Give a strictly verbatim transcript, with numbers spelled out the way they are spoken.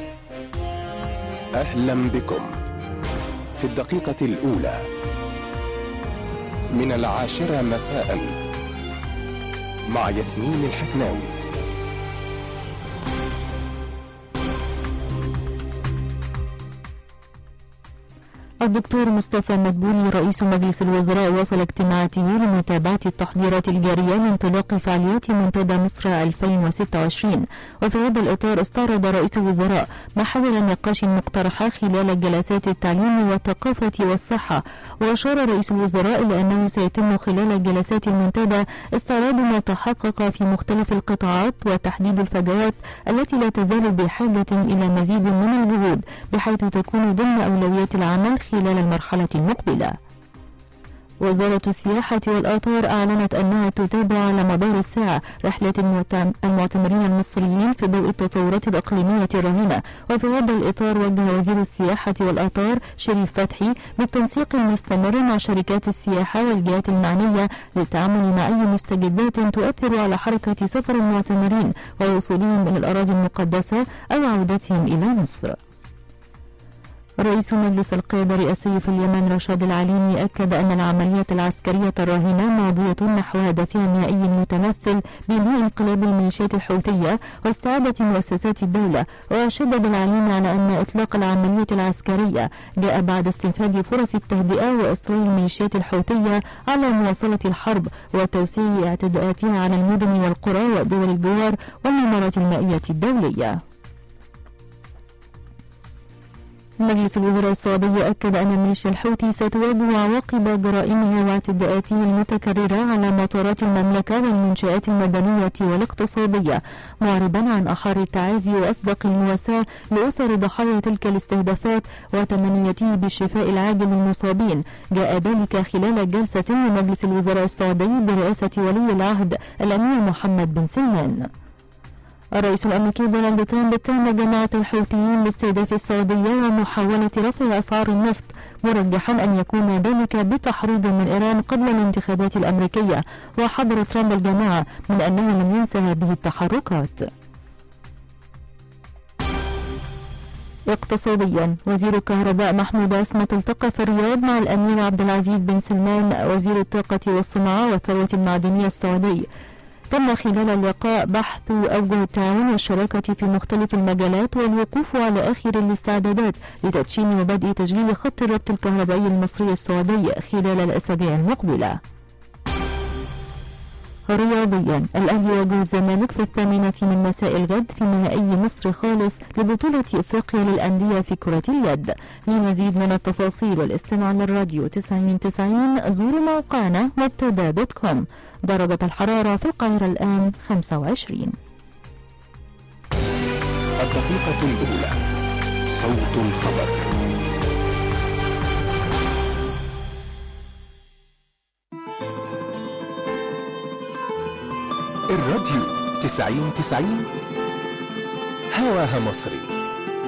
أهلا بكم في الدقيقة الأولى من العاشرة مساء مع ياسمين الحفناوي. الدكتور مصطفى مدبولي رئيس مجلس الوزراء واصل اجتماعاته لمتابعة التحضيرات الجارية لانطلاق فعاليات منتدى مصر ألفين وستة وعشرين، وفي هذا الإطار استعرض رئيس الوزراء محاور النقاش المقترحة خلال جلسات التعليم والثقافة والصحة. وأشار رئيس الوزراء إلى أنه سيتم خلال جلسات المنتدى استعراض ما تحقق في مختلف القطاعات وتحديد الفجوات التي لا تزال بحاجة إلى مزيد من الجهود بحيث تكون ضمن أولويات العمل خلال المرحلة المقبلة. وزارة السياحة والآثار أعلنت أنها تتابع على مدار الساعة رحلة المعتمرين المصريين في ضوء التطورات الإقليمية الراهنة. وفي هذا الإطار وجه وزير السياحة والآثار شريف فتحي بالتنسيق المستمر مع شركات السياحة والجهات المعنية للتعامل مع أي مستجدات تؤثر على حركة سفر المعتمرين ووصولهم من الأراضي المقدسة أو عودتهم إلى مصر. رئيس مجلس القيادة الرئاسي في اليمن رشاد العليمي أكد أن العمليات العسكرية الراهنة ماضية نحو هدفها النهائي المتمثل بإنهاء انقلاب الميليشيات الحوثية واستعادة مؤسسات الدولة. وشدد العليمي على أن إطلاق العملية العسكرية جاء بعد استنفاذ فرص التهدئة وإصرار الميليشيات الحوثية على مواصلة الحرب وتوسيع اعتداءاتها على المدن والقرى ودول الجوار والممرات المائية الدولية. مجلس الوزراء السعودي أكد أن ميليشيا الحوثي ستواجه عواقب جرائمها واعتداءاته المتكررة على مطارات المملكة والمنشآت المدنية والاقتصادية، معربا عن أحر التعازي وأصدق المواساة لأسر ضحايا تلك الاستهدافات وتمنيته بالشفاء العاجل للمصابين. جاء ذلك خلال جلسة لمجلس الوزراء السعودي برئاسة ولي العهد الأمير محمد بن سلمان. الرئيس الأمريكي دونالد ترامب اتهم جماعة الحوثيين باستهداف السعودية ومحاولة رفع أسعار النفط، مرجحا أن يكون ذلك بتحريض من إيران قبل الانتخابات الأمريكية. وحذر ترامب الجماعة من أنه لم ينسى هذه التحركات. اقتصاديا، وزير الكهرباء محمود عصمت التقى في الرياض مع الأمير عبد العزيز بن سلمان وزير الطاقة والصناعة والثروة المعدنية السعودي. تم خلال اللقاء بحث أوجه التعاون والشراكة في مختلف المجالات والوقوف على آخر الاستعدادات لتدشين وبدء تشغيل خط الربط الكهربائي المصري السعودي خلال الأسابيع المقبلة. رياضيا، الأهلي يواجه الزمالك في الثامنة من مساء الغد في نهائي مصر خالص لبطولة إفريقيا للأندية في كرة اليد. لمزيد من التفاصيل والاستماع للراديو تسعين تسعين زوروا موقعنا مبتدا دوت كوم. درجة الحرارة في القاهرة الآن خمسة وعشرين. الدقيقة الأولى، صوت الخبر. الراديو تسعين تسعين هواها مصري.